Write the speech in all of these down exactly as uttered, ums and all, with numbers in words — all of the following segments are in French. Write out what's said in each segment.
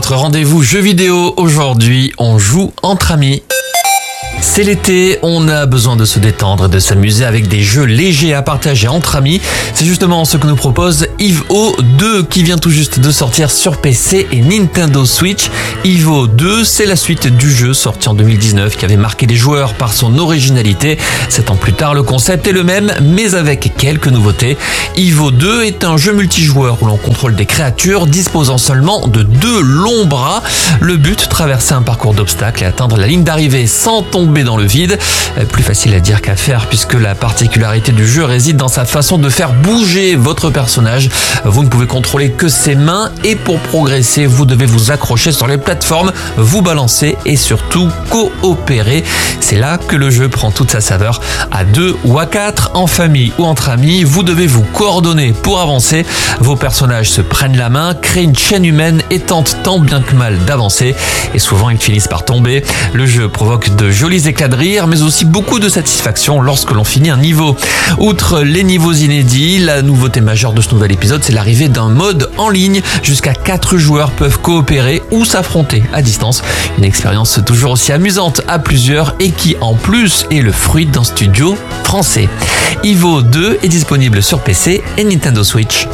votre rendez-vous jeux vidéo. Aujourd'hui, on joue entre amis. C'est l'été, on a besoin de se détendre et de s'amuser avec des jeux légers à partager entre amis. C'est justement ce que nous propose Evo deux qui vient tout juste de sortir sur P C et Nintendo Switch. Evo deux, c'est la suite du jeu sorti en deux mille dix-neuf qui avait marqué les joueurs par son originalité. Sept ans plus tard, le concept est le même mais avec quelques nouveautés. Evo deux est un jeu multijoueur où l'on contrôle des créatures disposant seulement de deux longs bras. Le but, traverser un parcours d'obstacles et atteindre la ligne d'arrivée sans tomber dans le vide. Plus facile à dire qu'à faire puisque la particularité du jeu réside dans sa façon de faire bouger votre personnage. Vous ne pouvez contrôler que ses mains et pour progresser, vous devez vous accrocher sur les plateformes, vous balancer et surtout coopérer. C'est là que le jeu prend toute sa saveur. À deux ou à quatre, en famille ou entre amis, vous devez vous coordonner pour avancer. Vos personnages se prennent la main, créent une chaîne humaine et tentent tant bien que mal d'avancer. Et souvent, ils finissent par tomber. Le jeu provoque de jolis éclats de rire, mais aussi beaucoup de satisfaction lorsque l'on finit un niveau. Outre les niveaux inédits, la nouveauté majeure de ce nouvel épisode, c'est l'arrivée d'un mode en ligne. Jusqu'à quatre joueurs peuvent coopérer ou s'affronter à distance. Une expérience toujours aussi amusante à plusieurs et qui, en plus, est le fruit d'un studio français. Evo deux est disponible sur P C et Nintendo Switch.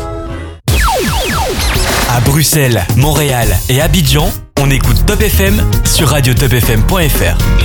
À Bruxelles, Montréal et Abidjan, on écoute Top F M sur radio top f m point f r.